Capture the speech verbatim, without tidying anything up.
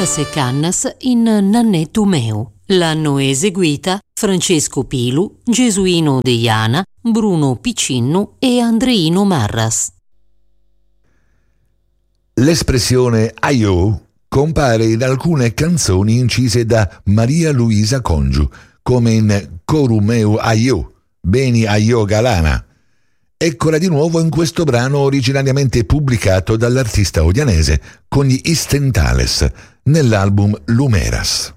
Nicolas e Cannas in Nannettu meu. L'hanno eseguita Francesco Pilu, Gesuino Deiana, Bruno Piccinnu e Andreino Marras. L'espressione aiò compare in alcune canzoni incise da Maria Luisa Congiu, come in Coru meu aiò, Beni aiò galana. Eccola di nuovo in questo brano originariamente pubblicato dall'artista odianese con gli Istentales nell'album Lumeras.